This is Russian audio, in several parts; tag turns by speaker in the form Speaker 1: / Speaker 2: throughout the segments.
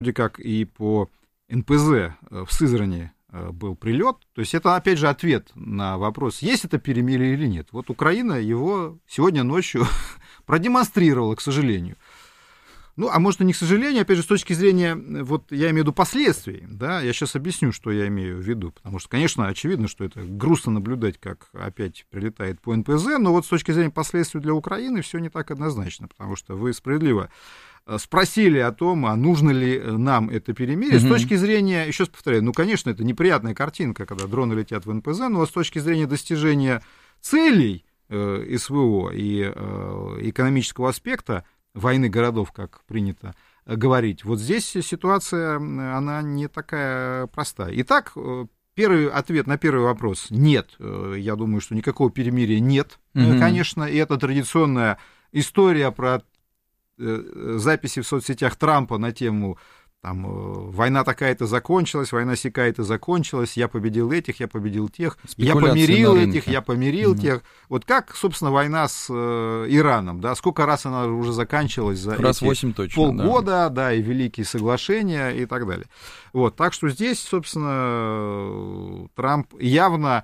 Speaker 1: вроде как и по НПЗ в Сызрани был прилет. То есть это, опять же, ответ на вопрос, есть это перемирие или нет. Вот Украина его сегодня ночью продемонстрировала, к сожалению. Ну, а может, и не к сожалению, опять же, с точки зрения, вот я имею в виду последствий, да, я сейчас объясню, что я имею в виду, потому что, конечно, очевидно, что это грустно наблюдать, как опять прилетает по НПЗ, но вот с точки зрения последствий для Украины все не так однозначно, потому что вы справедливо спросили о том, а нужно ли нам это перемирие. С точки зрения, еще раз повторяю, ну, конечно, это неприятная картинка, когда дроны летят в НПЗ, но с точки зрения достижения целей СВО и экономического аспекта войны городов, как принято говорить, вот здесь ситуация, она не такая простая. Итак, первый ответ на первый вопрос — нет. Я думаю, что никакого перемирия нет, конечно, и это традиционная история про записи в соцсетях Трампа на тему там, война такая-то закончилась, война сякая-то закончилась, я победил этих, я победил тех, я помирил этих, я помирил тех. Вот как, собственно, война с Ираном, да, сколько раз она уже заканчивалась за
Speaker 2: раз
Speaker 1: эти
Speaker 2: 8 точно,
Speaker 1: полгода, да, и великие соглашения и так далее. Вот, так что здесь, собственно, Трамп явно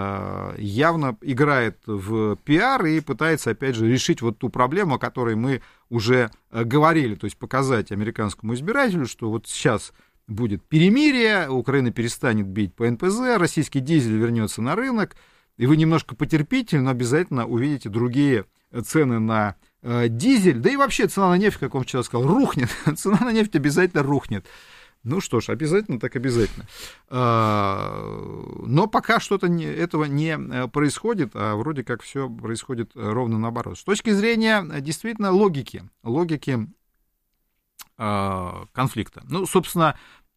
Speaker 1: играет в пиар и пытается, опять же, решить вот ту проблему, о которой мы уже говорили, то есть показать американскому избирателю, что вот сейчас будет перемирие, Украина перестанет бить по НПЗ, российский дизель вернется на рынок, и вы немножко потерпите, но обязательно увидите другие цены на дизель, да и вообще цена на нефть, как он вчера сказал, рухнет, цена на нефть обязательно рухнет. Ну что ж, обязательно так обязательно. Но пока что-то этого не происходит, а вроде как все происходит ровно наоборот. С точки зрения действительно логики конфликта. Ну, собственно,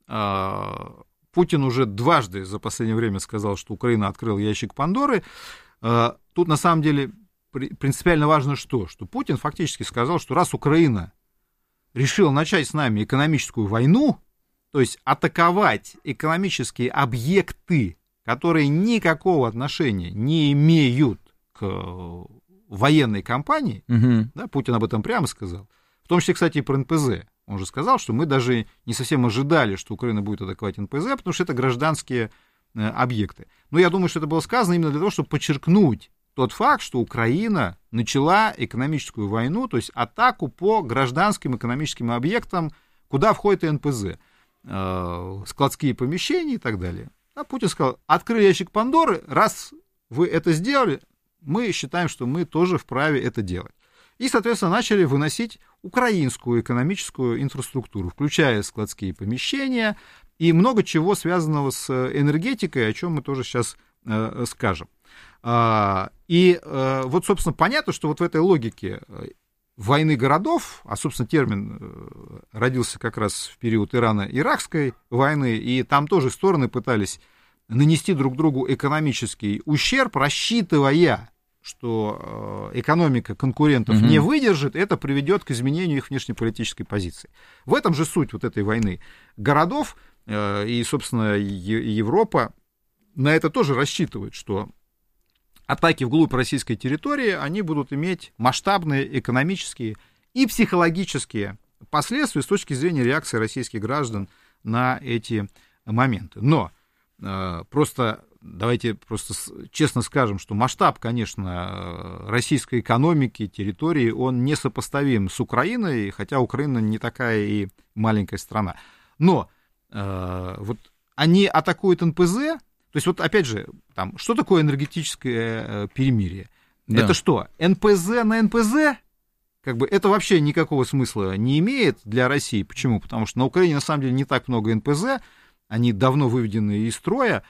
Speaker 1: Путин уже дважды за последнее время сказал, что Украина открыла ящик Пандоры. Тут на самом деле принципиально важно что Путин фактически сказал, что раз Украина решила начать с нами экономическую войну, то есть атаковать экономические объекты, которые никакого отношения не имеют к военной кампании, да, Путин об этом прямо сказал, в том числе, кстати, и про НПЗ. Он же сказал, что мы даже не совсем ожидали, что Украина будет атаковать НПЗ, потому что это гражданские объекты. Но я думаю, что это было сказано именно для того, чтобы подчеркнуть тот факт, что Украина начала экономическую войну, то есть атаку по гражданским экономическим объектам, куда входит и НПЗ. Складские помещения и так далее. А Путин сказал, открыли ящик Пандоры, раз вы это сделали, мы считаем, что мы тоже вправе это делать. И, соответственно, начали выносить украинскую экономическую инфраструктуру, включая складские помещения и много чего связанного с энергетикой, о чем мы тоже сейчас скажем. И вот, собственно, понятно, что вот в этой логике войны городов, а, собственно, термин родился как раз в период Ирано-Иракской войны, и там тоже стороны пытались нанести друг другу экономический ущерб, рассчитывая, что экономика конкурентов не выдержит, это приведет к изменению их внешнеполитической позиции. В этом же суть вот этой войны городов, и, собственно, Европа на это тоже рассчитывает, что атаки вглубь российской территории, они будут иметь масштабные экономические и психологические последствия с точки зрения реакции российских граждан на эти моменты. Но давайте просто честно скажем, что масштаб, конечно, российской экономики, территории, он несопоставим с Украиной, хотя Украина не такая и маленькая страна. Но вот они атакуют НПЗ. То есть, вот опять же, там, что такое энергетическое перемирие? Да. Это что, НПЗ на НПЗ? Как бы это вообще никакого смысла не имеет для России. Почему? Потому что на Украине, на самом деле, не так много НПЗ, они давно выведены из строя,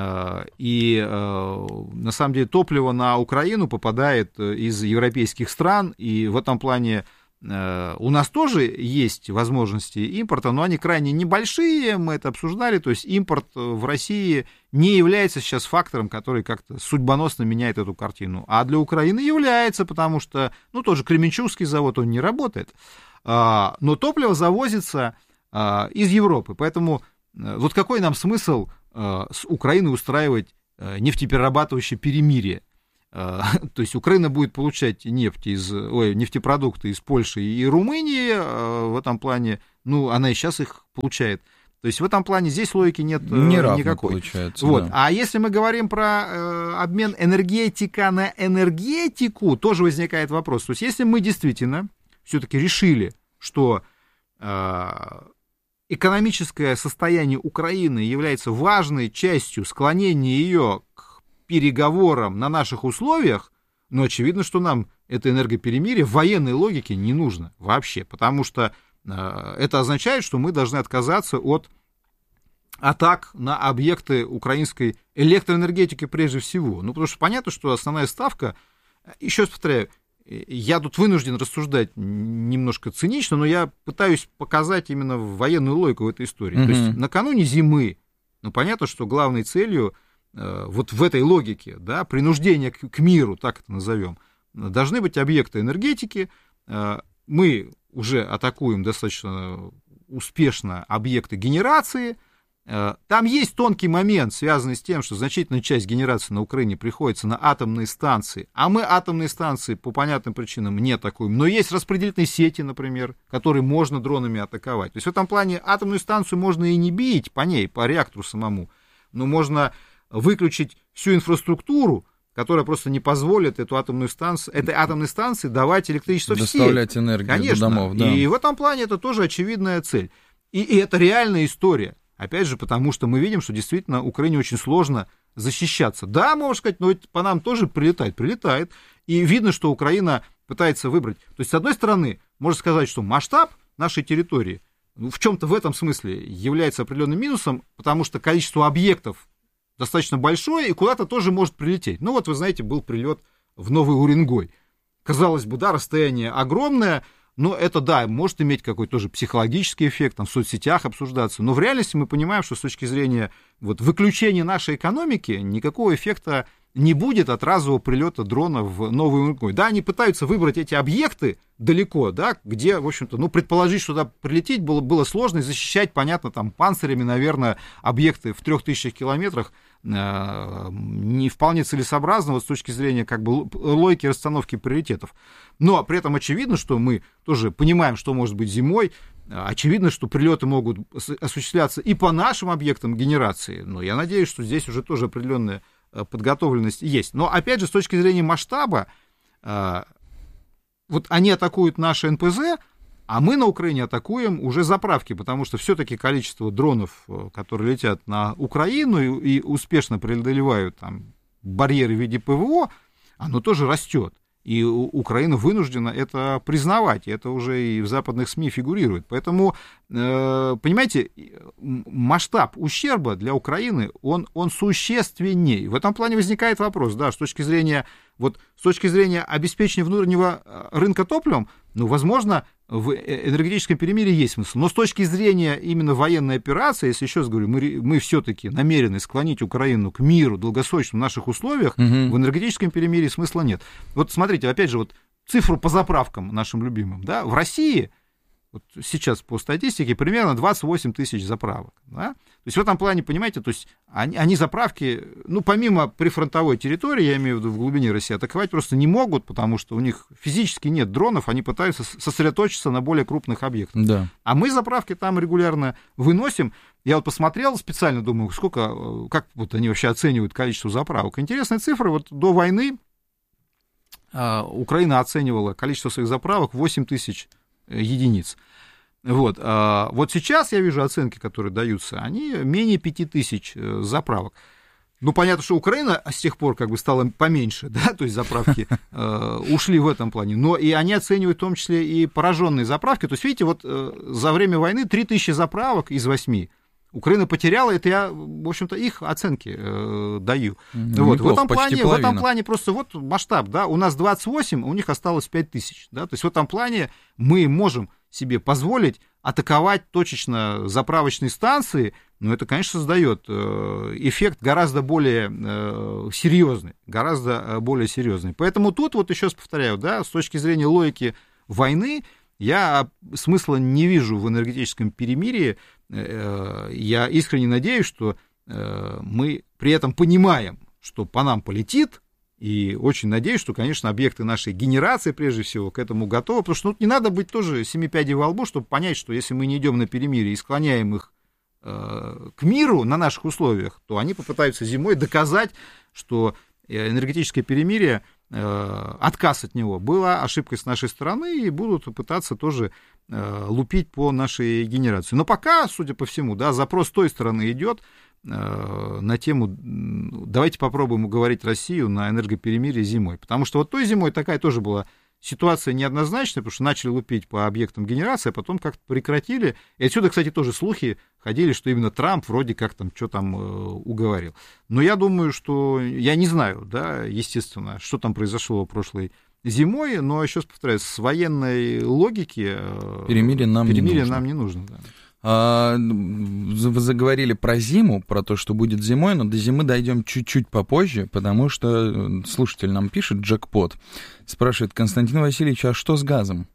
Speaker 1: и на самом деле топливо на Украину попадает из европейских стран, и в этом плане у нас тоже есть возможности импорта, но они крайне небольшие, мы это обсуждали, то есть импорт в России не является сейчас фактором, который как-то судьбоносно меняет эту картину, а для Украины является, потому что, ну, тот же Кременчугский завод, он не работает, но топливо завозится из Европы, поэтому вот какой нам смысл с Украиной устраивать нефтеперерабатывающее перемирие? То есть Украина будет получать нефтепродукты из Польши и Румынии в этом плане, ну, она и сейчас их получает. То есть в этом плане здесь логики нет никакой.
Speaker 2: Получается,
Speaker 1: вот.
Speaker 2: Да.
Speaker 1: А если мы говорим про обмен энергетика на энергетику, тоже возникает вопрос. То есть если мы действительно все-таки решили, что экономическое состояние Украины является важной частью склонения ее к переговорам на наших условиях, но очевидно, что нам это энергоперемирие в военной логике не нужно вообще, потому что это означает, что мы должны отказаться от атак на объекты украинской электроэнергетики прежде всего. Ну, потому что понятно, что основная ставка, еще раз повторяю, я тут вынужден рассуждать немножко цинично, но я пытаюсь показать именно военную логику в этой истории. То есть накануне зимы, ну, понятно, что главной целью вот в этой логике, да, принуждения к миру, так это назовем, должны быть объекты энергетики. Мы уже атакуем достаточно успешно объекты генерации. Там есть тонкий момент, связанный с тем, что значительная часть генерации на Украине приходится на атомные станции, а мы атомные станции по понятным причинам не атакуем. Но есть распределительные сети, например, которые можно дронами атаковать. То есть в этом плане атомную станцию можно и не бить по ней, по реактору самому, но можно выключить всю инфраструктуру, которая просто не позволит этой атомной станции давать электричество в сеть.
Speaker 2: Доставлять энергию
Speaker 1: Конечно.
Speaker 2: до домов, да.
Speaker 1: И в этом плане это тоже очевидная цель. И это реальная история. Опять же, потому что мы видим, что действительно Украине очень сложно защищаться. Да, можно сказать, но ведь по нам тоже прилетает. И видно, что Украина пытается выбрать. То есть, с одной стороны, можно сказать, что масштаб нашей территории в чем-то в этом смысле является определенным минусом, потому что количество объектов достаточно большое, и куда-то тоже может прилететь. Ну вот, вы знаете, был прилет в Новый Уренгой. Казалось бы, да, расстояние огромное, но это, да, может иметь какой-то тоже психологический эффект, там, в соцсетях обсуждаться, но в реальности мы понимаем, что с точки зрения вот, выключения нашей экономики никакого эффекта не будет от разового прилета дрона в Новый Уренгой. Да, они пытаются выбрать эти объекты далеко, да, где, в общем-то, ну, предположить, что туда прилететь было сложно, и защищать, понятно, там, панцирями, наверное, объекты в 3000 километрах не вполне целесообразно вот, с точки зрения как бы логики расстановки приоритетов. Но при этом очевидно, что мы тоже понимаем, что может быть зимой. Очевидно, что прилеты могут осуществляться и по нашим объектам генерации. Но я надеюсь, что здесь уже тоже определенная подготовленность есть. Но опять же, с точки зрения масштаба, вот они атакуют наши НПЗ, а мы на Украине атакуем уже заправки, потому что все-таки количество дронов, которые летят на Украину и успешно преодолевают там барьеры в виде ПВО, оно тоже растет. И Украина вынуждена это признавать, и это уже и в западных СМИ фигурирует. Поэтому, понимаете, масштаб ущерба для Украины, он существенней. В этом плане возникает вопрос, да, с точки зрения обеспечения внутреннего рынка топливом, ну, возможно, в энергетическом перемирии есть смысл. Но с точки зрения именно военной операции, если еще раз говорю, мы все-таки намерены склонить Украину к миру долгосрочным в наших условиях, в энергетическом перемирии смысла нет. Вот смотрите, опять же, вот цифру по заправкам нашим любимым. Да? В России вот сейчас по статистике примерно 28 тысяч заправок. Да? То есть в этом плане, понимаете, то есть они заправки, ну, помимо прифронтовой территории, я имею в виду в глубине России, атаковать просто не могут, потому что у них физически нет дронов, они пытаются сосредоточиться на более крупных объектах.
Speaker 2: Да.
Speaker 1: А мы заправки там регулярно выносим. Я вот посмотрел специально, думаю, как вот они вообще оценивают количество заправок. Интересная цифра, вот до войны Украина оценивала количество своих заправок 8 тысяч единиц. Вот. Вот сейчас я вижу оценки, которые даются, они менее 5000 заправок. Ну, понятно, что Украина с тех пор как бы стала поменьше, да, то есть заправки ушли в этом плане, но и они оценивают в том числе и пораженные заправки. То есть, видите, вот за время войны 3000 заправок из 8 Украина потеряла, это я, в общем-то, их оценки даю. Вот. В этом плане просто вот масштаб, да, у нас 28, у них осталось 5000, да, то есть в этом плане мы можем себе позволить атаковать точечно заправочные станции, но это, конечно, создает эффект гораздо более серьезный, Поэтому тут, вот еще раз повторяю, да, с точки зрения логики войны, я смысла не вижу в энергетическом перемирии. Я искренне надеюсь, что мы при этом понимаем, что по нам полетит, И очень надеюсь, что, конечно, объекты нашей генерации, прежде всего, к этому готовы, потому что не надо быть тоже семи пядей во лбу, чтобы понять, что если мы не идем на перемирие и склоняем их к миру на наших условиях, то они попытаются зимой доказать, что энергетическое перемирие, отказ от него была ошибкой с нашей стороны, и будут пытаться тоже лупить по нашей генерации. Но пока, судя по всему, да, запрос с той стороны идет на тему «давайте попробуем уговорить Россию на энергоперемирие зимой». Потому что вот той зимой такая тоже была ситуация неоднозначная, потому что начали лупить по объектам генерации, а потом как-то прекратили. И отсюда, кстати, тоже слухи ходили, что именно Трамп вроде как там что там уговорил. Но я думаю, что... Я не знаю, да, естественно, что там произошло прошлой зимой, но, еще раз повторяю, с военной логики перемирие нам не нужно. Да.
Speaker 2: Вы заговорили про зиму, про то, что будет зимой, но до зимы дойдем чуть-чуть попозже, потому что слушатель нам пишет, джекпот, спрашивает: Константин Васильевич, а что с газом,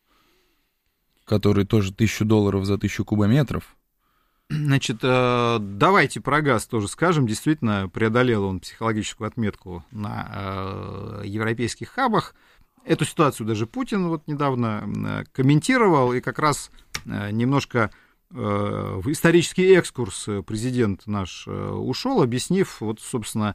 Speaker 2: который тоже $1000 за 1000 кубометров?
Speaker 1: Значит, давайте про газ тоже скажем. Действительно, преодолел он психологическую отметку на европейских хабах. Эту ситуацию даже Путин вот недавно комментировал, и как раз немножко в исторический экскурс президент наш ушел, объяснив, вот, собственно,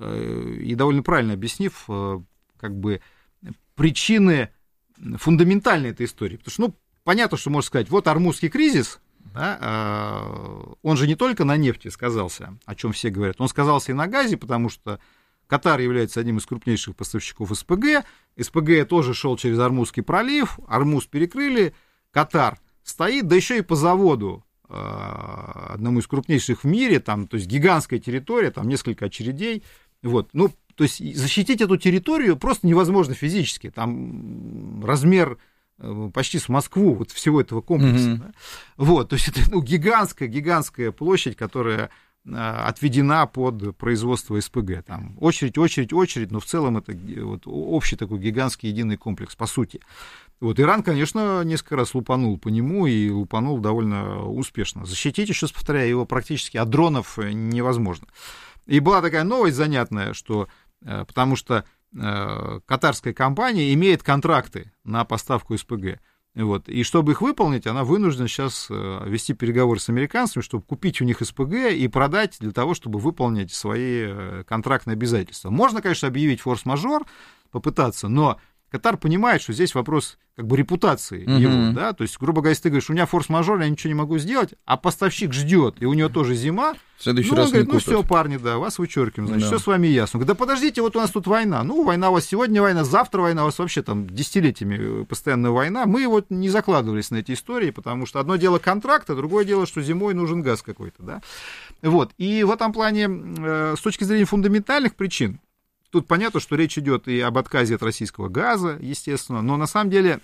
Speaker 1: и довольно правильно объяснив, как бы, причины фундаментальной этой истории. Потому что, ну, понятно, что можно сказать, вот Ормузский кризис, да, он же не только на нефти сказался, о чем все говорят, он сказался и на газе, потому что Катар является одним из крупнейших поставщиков СПГ, СПГ тоже шел через Ормузский пролив, Ормуз перекрыли, Катар стоит, да еще и по заводу, одному из крупнейших в мире, там, то есть гигантская территория, там несколько очередей, вот, ну, то есть защитить эту территорию просто невозможно физически, там размер почти с Москву вот всего этого комплекса, да? Вот, то есть это, ну, гигантская площадь, которая отведена под производство СПГ, там очередь, но в целом это вот общий такой гигантский единый комплекс, по сути. Вот Иран, конечно, несколько раз лупанул по нему, и лупанул довольно успешно. Защитить, еще раз повторяю, его практически от дронов невозможно. И была такая новость занятная, что потому что катарская компания имеет контракты на поставку СПГ. Вот, и чтобы их выполнить, она вынуждена сейчас вести переговоры с американцами, чтобы купить у них СПГ и продать для того, чтобы выполнить свои контрактные обязательства. Можно, конечно, объявить форс-мажор, попытаться, но Катар понимает, что здесь вопрос как бы репутации его, да, то есть, грубо говоря, если ты говоришь, у меня форс-мажор, я ничего не могу сделать, а поставщик ждет, и у него тоже зима,
Speaker 2: в следующий
Speaker 1: ну,
Speaker 2: раз
Speaker 1: он говорит,
Speaker 2: не
Speaker 1: ну все, парни, да, вас вычеркиваем, значит,
Speaker 2: да.
Speaker 1: все с вами ясно. Он говорит, да подождите, вот у нас тут война, ну, война у вас сегодня, война завтра, война у вас вообще там десятилетиями постоянная война, мы вот не закладывались на эти истории, потому что одно дело контракт, а другое дело, что зимой нужен газ какой-то, да, вот, и в этом плане, с точки зрения фундаментальных причин, тут понятно, что речь идет и об отказе от российского газа, естественно, но на самом деле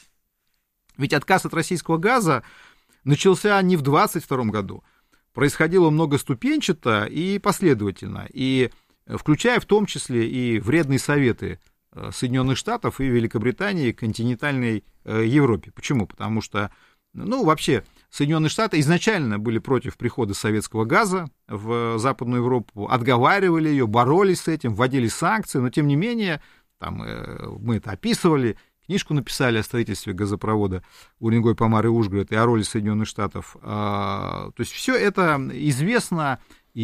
Speaker 1: ведь отказ от российского газа начался не в 2022 году. Происходило многоступенчато и последовательно, и включая в том числе и вредные советы Соединенных Штатов и Великобритании континентальной Европе. Почему? Потому что, ну, вообще, Соединенные Штаты изначально были против прихода советского газа в Западную Европу, отговаривали ее, боролись с этим, вводили санкции, но тем не менее, там, мы это описывали, книжку написали о строительстве газопровода Уренгой, Помар и Ужгород и о роли Соединенных Штатов. То есть все это известно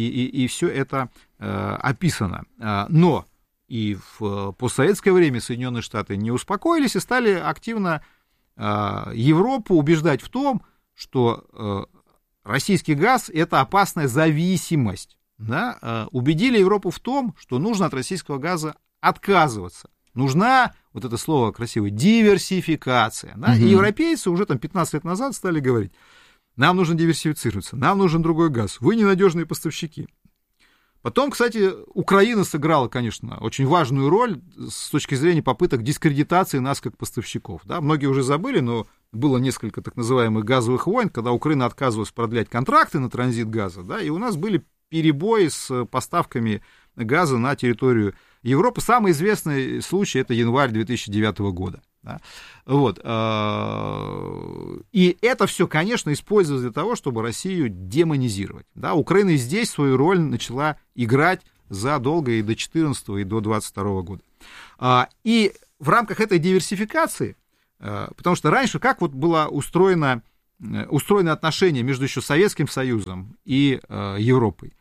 Speaker 1: и все это описано. Но и в постсоветское время Соединенные Штаты не успокоились и стали активно Европу убеждать в том, что российский газ — это опасная зависимость. Да? Убедили Европу в том, что нужно от российского газа отказываться. Нужна, вот это слово красивое, диверсификация. Да? И европейцы уже там 15 лет назад стали говорить, нам нужно диверсифицироваться, нам нужен другой газ, вы ненадежные поставщики. Потом, кстати, Украина сыграла, конечно, очень важную роль с точки зрения попыток дискредитации нас как поставщиков. Да? Многие уже забыли, но было несколько так называемых газовых войн, когда Украина отказывалась продлять контракты на транзит газа, да, и у нас были перебои с поставками газа на территорию Европы. Самый известный случай — это январь 2009 года. Да? Вот. И это все, конечно, используется для того, чтобы Россию демонизировать. Да? Украина и здесь свою роль начала играть задолго и до 2014 и до 2022 года. И в рамках этой диверсификации, потому что раньше как вот было устроено отношения между еще Советским Союзом и Европой?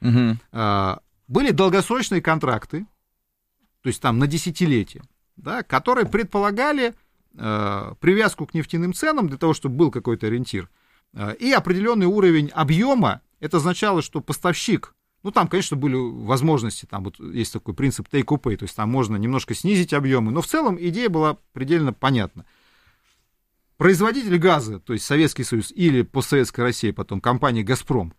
Speaker 1: Были долгосрочные контракты, то есть там на десятилетия, да, которые предполагали привязку к нефтяным ценам для того, чтобы был какой-то ориентир, и определенный уровень объема. Это означало, что поставщик, ну там, конечно, были возможности, там вот есть такой принцип take-or-pay, то есть там можно немножко снизить объемы, но в целом идея была предельно понятна. Производитель газа, то есть Советский Союз или постсоветская Россия, потом компания «Газпром»,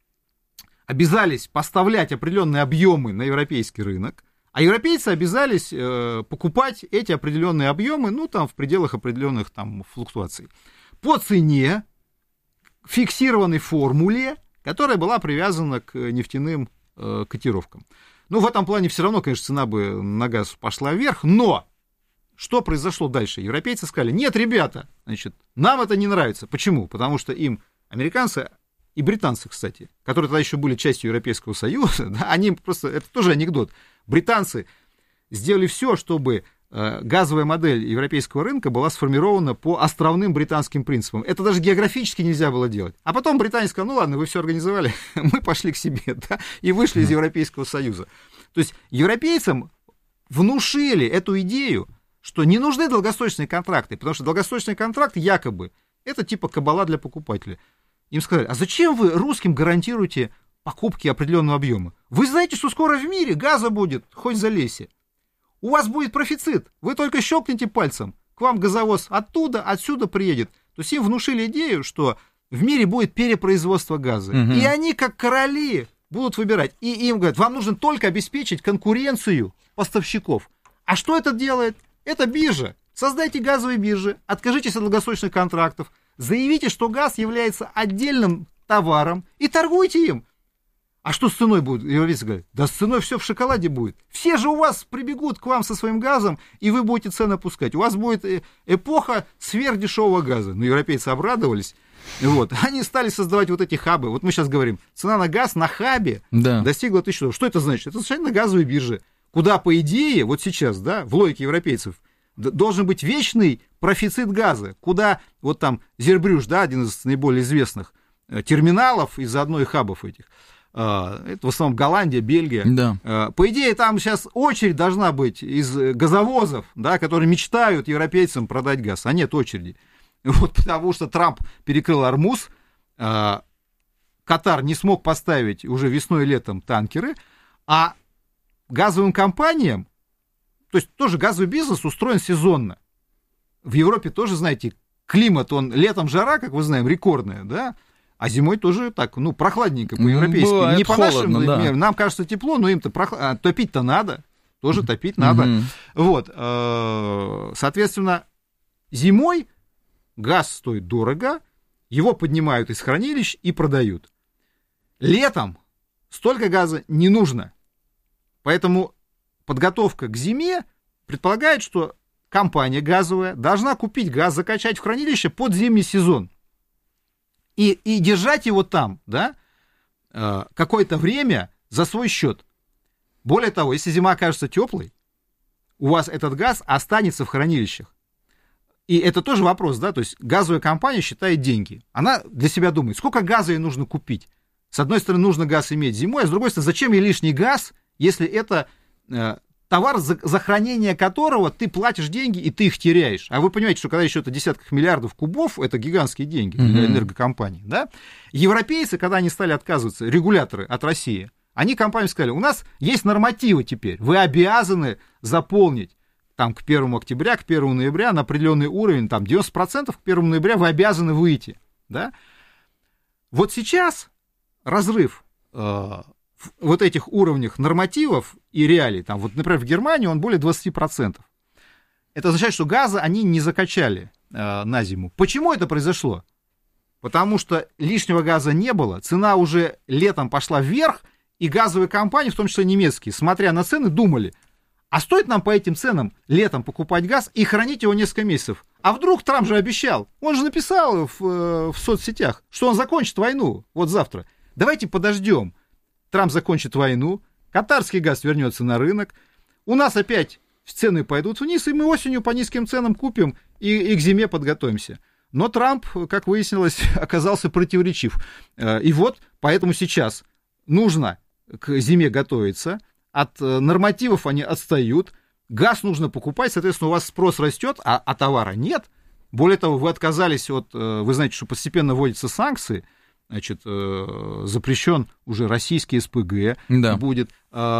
Speaker 1: обязались поставлять определенные объемы на европейский рынок, а европейцы обязались покупать эти определенные объемы, ну, там, в пределах определенных там флуктуаций, по цене, фиксированной формуле, которая была привязана к нефтяным котировкам. Ну, в этом плане все равно, конечно, цена бы на газ пошла вверх, но что произошло дальше? Европейцы сказали: нет, ребята, значит, нам это не нравится. Почему? Потому что им американцы и британцы, кстати, которые тогда еще были частью Европейского Союза, да, они просто, это тоже анекдот, британцы сделали все, чтобы газовая модель европейского рынка была сформирована по островным британским принципам. Это даже географически нельзя было делать. А потом британец сказал: ну ладно, вы все организовали, мы пошли к себе, да, и вышли из Европейского Союза. То есть европейцам внушили эту идею, что не нужны долгосрочные контракты, потому что долгосрочный контракт якобы это типа кабала для покупателя. Им сказали: а зачем вы русским гарантируете покупки определенного объема? Вы знаете, что скоро в мире газа будет хоть залейся. У вас будет профицит, вы только щелкните пальцем, к вам газовоз оттуда, отсюда приедет. То есть им внушили идею, что в мире будет перепроизводство газа. И они, как короли, будут выбирать. И им говорят: вам нужно только обеспечить конкуренцию поставщиков. А что это делает? Это биржа. Создайте газовые биржи, откажитесь от долгосрочных контрактов, заявите, что газ является отдельным товаром и торгуйте им. А что с ценой будет? Европейцы говорят: да с ценой все в шоколаде будет. Все же у вас прибегут к вам со своим газом, и вы будете цены опускать. У вас будет эпоха сверхдешевого газа. Но европейцы обрадовались. Вот. Они стали создавать вот эти хабы. Вот мы сейчас говорим, цена на газ на хабе достигла 1000 долларов. Что это значит? Это значит на газовой бирже, куда, по идее, вот сейчас, да, в логике европейцев, должен быть вечный профицит газа, куда вот там Зербрюш, да, один из наиболее известных терминалов из одной хабов этих, это в основном Голландия, Бельгия. Да. По идее, там сейчас очередь должна быть из газовозов, да, которые мечтают европейцам продать газ, а нет очереди. Вот потому что Трамп перекрыл Ормуз, Катар не смог поставить уже весной и летом танкеры, а газовым компаниям, то есть тоже газовый бизнес устроен сезонно. В Европе тоже, знаете, климат, он летом жара, как мы знаем, рекордная, да, а зимой тоже так, ну, прохладненько по-европейски.
Speaker 2: Бывает
Speaker 1: не по нашим,
Speaker 2: холодно,
Speaker 1: например,
Speaker 2: да.
Speaker 1: Нам кажется тепло, но им-то топить-то надо, тоже топить надо. Вот, соответственно, зимой газ стоит дорого, его поднимают из хранилищ и продают. Летом столько газа не нужно. Поэтому подготовка к зиме предполагает, что компания газовая должна купить газ, закачать в хранилище под зимний сезон. И держать его там, да, какое-то время за свой счет. Более того, если зима окажется теплой, у вас этот газ останется в хранилищах. И это тоже вопрос, да, то есть газовая компания считает деньги. Она для себя думает, сколько газа ей нужно купить. С одной стороны, нужно газ иметь зимой, а с другой стороны, зачем ей лишний газ, если это товар, за хранение которого ты платишь деньги, и ты их теряешь. А вы понимаете, что когда еще это десятках миллиардов кубов, это гигантские деньги для энергокомпаний. Да? Европейцы, когда они стали отказываться, регуляторы от России, они компаниям сказали: у нас есть нормативы теперь, вы обязаны заполнить там, к 1 октября, к 1 ноября на определенный уровень, там 90% к 1 ноября вы обязаны выйти. Да? Вот сейчас разрыв вот этих уровнях нормативов и реалий, там, вот, например, в Германии он более 20%. Это означает, что газа они не закачали на зиму. Почему это произошло? Потому что лишнего газа не было, цена уже летом пошла вверх, и газовые компании, в том числе немецкие, смотря на цены, думали: а стоит нам по этим ценам летом покупать газ и хранить его несколько месяцев? А вдруг Трамп же обещал, он же написал в соцсетях, что он закончит войну вот завтра. Давайте подождем. Трамп закончит войну, катарский газ вернется на рынок, у нас опять цены пойдут вниз, и мы осенью по низким ценам купим и к зиме подготовимся. Но Трамп, как выяснилось, оказался противоречив. И вот поэтому сейчас нужно к зиме готовиться, от нормативов они отстают, газ нужно покупать, соответственно, у вас спрос растет, а товара нет. Более того, вы отказались от... Вы знаете, что постепенно вводятся санкции, значит, запрещен уже российский СПГ, да. Будет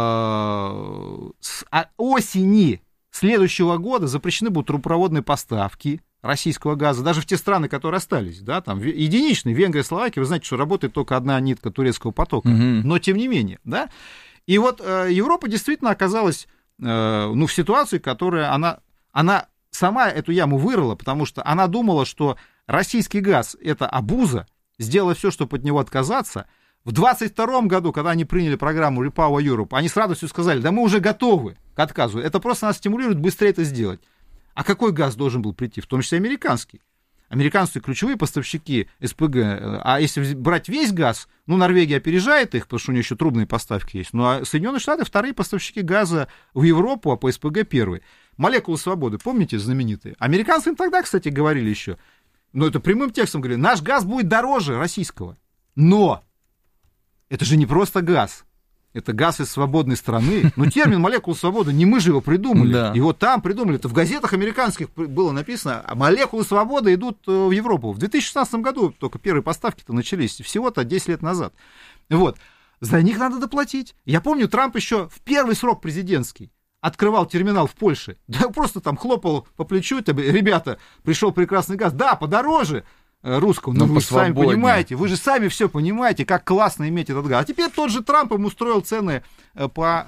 Speaker 1: с осени следующего года запрещены будут трубопроводные поставки российского газа, даже в те страны, которые остались, да, там единичные, Венгрия, Словакия, вы знаете, что работает только одна нитка турецкого потока, но тем не менее, да, и вот Европа действительно оказалась, в ситуации, которая она сама эту яму вырыла, потому что она думала, что российский газ — это обуза, сделала все, чтобы от него отказаться. В 2022 году, когда они приняли программу Repower Europe, они с радостью сказали, да мы уже готовы к отказу, это просто нас стимулирует быстрее это сделать. А какой газ должен был прийти? В том числе американский. Американцы ключевые поставщики СПГ, а если брать весь газ, Норвегия опережает их, потому что у нее еще трубные поставки есть, а Соединенные Штаты вторые поставщики газа в Европу, а по СПГ первые. Молекулы свободы, помните, знаменитые? Американцы им тогда, кстати, говорили еще, это прямым текстом говорили, наш газ будет дороже российского, но это же не просто газ. Это газ из свободной страны. Термин «молекула свободы» не мы же его придумали. Да. Его там придумали. Это в газетах американских было написано. А молекулы свободы идут в Европу. В 2016 году только первые поставки-то начались. Всего-то 10 лет назад. Вот. За них надо доплатить. Я помню, Трамп еще в первый срок президентский открывал терминал в Польше. Да просто там хлопал по плечу. Ребята, пришел прекрасный газ. Да, подороже русского, но вы же сами понимаете, вы же сами все понимаете, как классно иметь этот газ. А теперь тот же Трамп им устроил цены по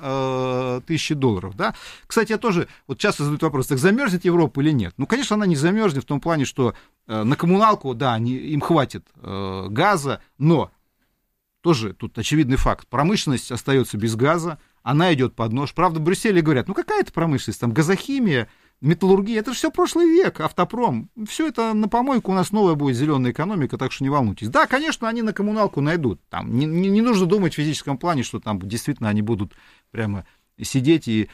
Speaker 1: $1000, да. Кстати, я тоже, часто задают вопрос, так замерзнет Европа или нет? Конечно, она не замерзнет в том плане, что на коммуналку, да, им хватит газа, но тоже тут очевидный факт, промышленность остается без газа, она идет под нож. Правда, в Брюсселе говорят, какая это промышленность, там газохимия, металлургия, это же все прошлый век, автопром. Все это на помойку, у нас новая будет зеленая экономика, так что не волнуйтесь. Да, конечно, они на коммуналку найдут. Там не нужно думать в физическом плане, что там действительно они будут прямо сидеть и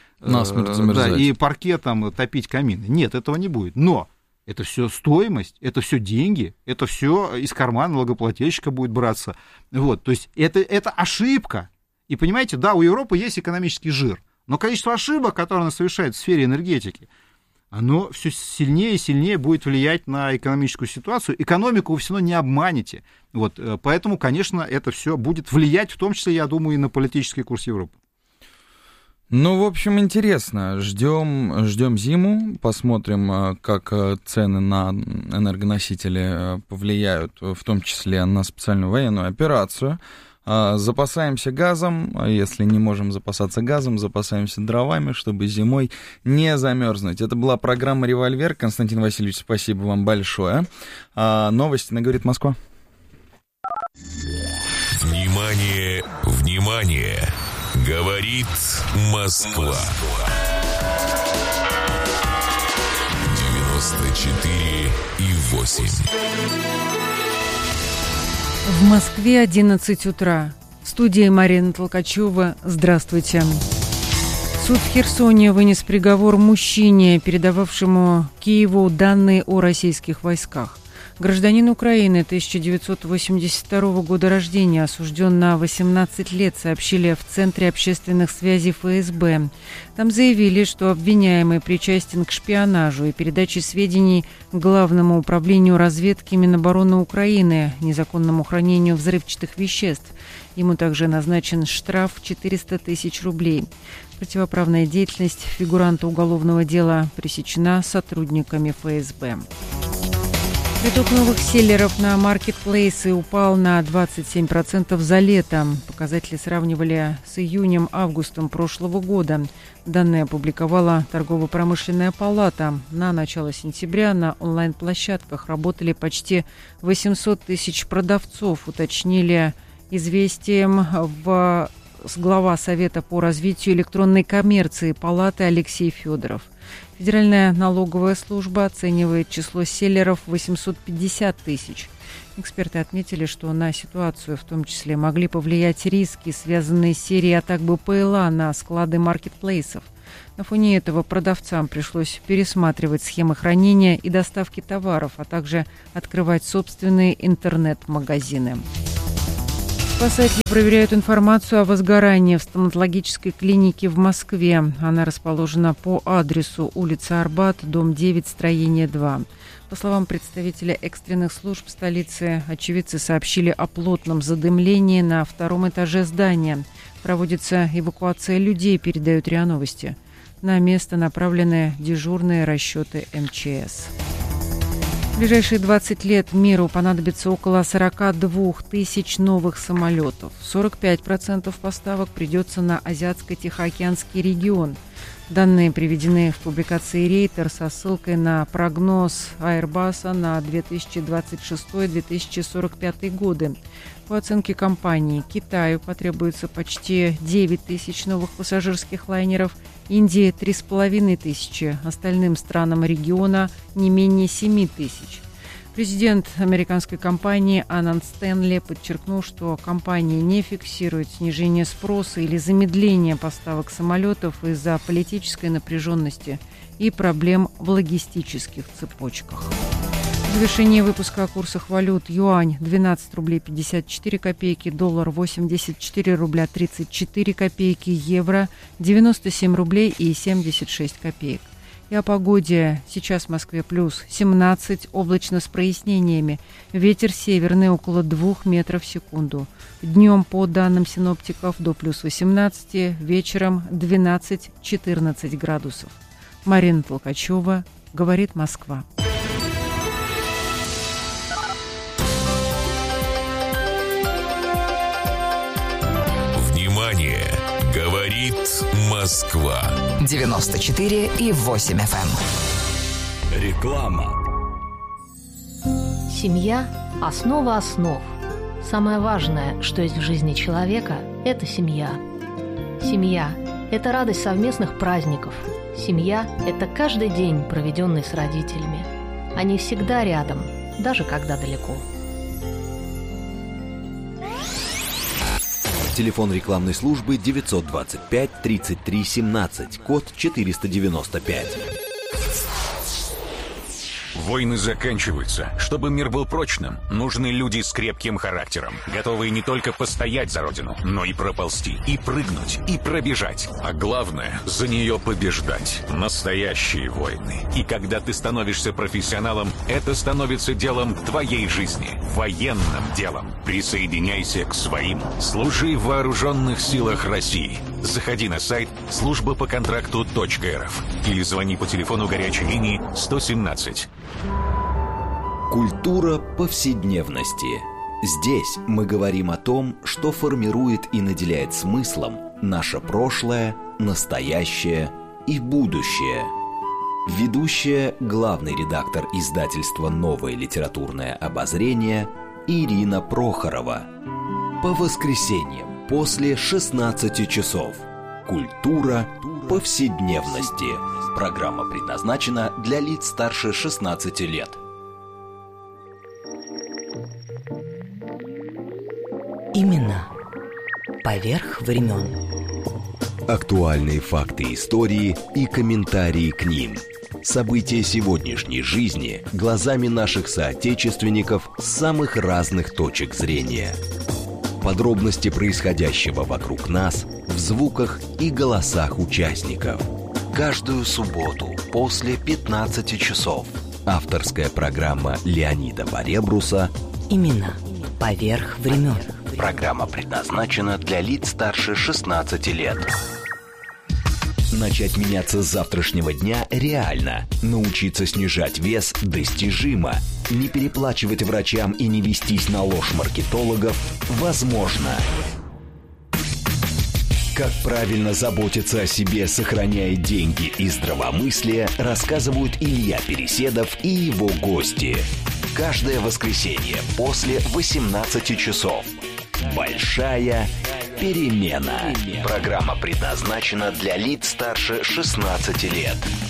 Speaker 1: паркетом топить камины. Нет, этого не будет. Но это все стоимость, это все деньги, это все из кармана налогоплательщика будет браться. То есть это ошибка. И понимаете, да, у Европы есть экономический жир, но количество ошибок, которые она совершает в сфере энергетики, оно все сильнее и сильнее будет влиять на экономическую ситуацию. Экономику вы все равно не обманете. Поэтому, конечно, это все будет влиять, в том числе, я думаю, и на политический курс Европы.
Speaker 2: В общем, интересно. Ждем зиму, посмотрим, как цены на энергоносители повлияют, в том числе на специальную военную операцию. Запасаемся газом, если не можем запасаться газом, запасаемся дровами, чтобы зимой не замерзнуть. Это была программа «Револьвер». Константин Васильевич, спасибо вам большое. Новости на «Говорит Москва».
Speaker 3: Внимание, внимание! Говорит Москва. 94,8.
Speaker 4: В Москве 11 утра. В студии Марина Толкачева. Здравствуйте. Суд в Херсоне вынес приговор мужчине, передававшему Киеву данные о российских войсках. Гражданин Украины 1982 года рождения, осужден на 18 лет, сообщили в Центре общественных связей ФСБ. Там заявили, что обвиняемый причастен к шпионажу и передаче сведений Главному управлению разведки Минобороны Украины, незаконному хранению взрывчатых веществ. Ему также назначен штраф 400 тысяч рублей. Противоправная деятельность фигуранта уголовного дела пресечена сотрудниками ФСБ. Приток новых селлеров на маркетплейсы упал на 27% за лето. Показатели сравнивали с июнем-августом прошлого года. Данные опубликовала Торгово-промышленная палата. На начало сентября на онлайн-площадках работали почти 800 тысяч продавцов, уточнили «Известиям» в глава Совета по развитию электронной коммерции Палаты Алексей Федоров. Федеральная налоговая служба оценивает число селлеров в 850 тысяч. Эксперты отметили, что на ситуацию в том числе могли повлиять риски, связанные с серией атак БПЛА на склады маркетплейсов. На фоне этого продавцам пришлось пересматривать схемы хранения и доставки товаров, а также открывать собственные интернет-магазины. Спасатели проверяют информацию о возгорании в стоматологической клинике в Москве. Она расположена по адресу улица Арбат, дом 9, строение 2. По словам представителя экстренных служб столицы, очевидцы сообщили о плотном задымлении на втором этаже здания. Проводится эвакуация людей, передают РИА Новости. На место направлены дежурные расчеты МЧС. В ближайшие 20 лет миру понадобится около 42 тысяч новых самолетов. 45% поставок придется на Азиатско-Тихоокеанский регион. Данные приведены в публикации Рейтер со ссылкой на прогноз Airbus на 2026-2045 годы. По оценке компании, Китаю потребуется почти 9 тысяч новых пассажирских лайнеров, Индии 3,5 тысячи, остальным странам региона не менее 7 тысяч. Президент американской компании Ананд Стэнли подчеркнул, что компания не фиксирует снижение спроса или замедление поставок самолетов из-за политической напряженности и проблем в логистических цепочках. В завершении выпуска о курсах валют: юань 12 рублей 54 копейки, доллар 84 рубля 34 копейки, евро 97 рублей и 76 копеек. И о погоде. Сейчас в Москве плюс 17, облачно с прояснениями. Ветер северный около 2 метров в секунду. Днем, по данным синоптиков, до плюс 18, вечером 12-14 градусов. Марина Толкачева, говорит Москва.
Speaker 3: Внимание! Говорит Москва.
Speaker 5: 94,8 FM.
Speaker 3: Реклама.
Speaker 6: Семья – основа основ. Самое важное, что есть в жизни человека – это семья. Семья – это радость совместных праздников. Семья – это каждый день, проведенный с родителями. Они всегда рядом, даже когда далеко.
Speaker 7: Телефон рекламной службы 925 33 17, код 495.
Speaker 8: Войны заканчиваются. Чтобы мир был прочным, нужны люди с крепким характером, готовые не только постоять за родину, но и проползти, и прыгнуть, и пробежать. А главное, за нее побеждать. Настоящие войны. И когда ты становишься профессионалом, это становится делом твоей жизни. Военным делом. Присоединяйся к своим. Служи в вооруженных силах России. Заходи на сайт службапоконтракту.рф или звони по телефону горячей линии 117.
Speaker 7: Культура повседневности. Здесь мы говорим о том, что формирует и наделяет смыслом наше прошлое, настоящее и будущее. Ведущая, главный редактор издательства «Новое литературное обозрение» Ирина Прохорова. По воскресеньям после 16 часов. Культура повседневности. Программа предназначена для лиц старше 16 лет.
Speaker 5: Именно поверх времен.
Speaker 7: Актуальные факты истории и комментарии к ним. События сегодняшней жизни глазами наших соотечественников с самых разных точек зрения. Подробности происходящего вокруг нас в звуках и голосах участников. Каждую субботу после 15 часов. Авторская программа Леонида Баребруса
Speaker 5: Именно поверх времен.
Speaker 7: Программа предназначена для лиц старше 16 лет. Начать меняться с завтрашнего дня реально. Научиться снижать вес достижимо. Не переплачивать врачам и не вестись на ложь маркетологов возможно. Как правильно заботиться о себе, сохраняя деньги и здравомыслие, рассказывают Илья Переседов и его гости. Каждое воскресенье после 18 часов. Большая «Перемена». Программа предназначена для лиц старше 16 лет.